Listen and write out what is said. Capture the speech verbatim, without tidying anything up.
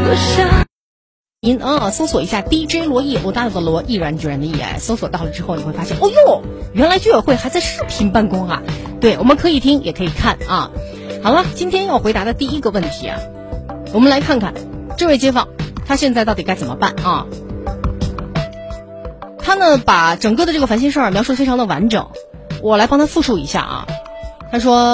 您啊，搜索一下 D J 罗毅，我大的罗，毅然决然的毅，搜索到了之后，你会发现，哦哟，原来居委会还在视频办公啊！对，我们可以听，也可以看啊。好了，今天要回答的第一个问题啊，我们来看看这位街坊他现在到底该怎么办啊？他呢把整个的这个烦心事儿描述得非常的完整，我来帮他复述一下啊。他说。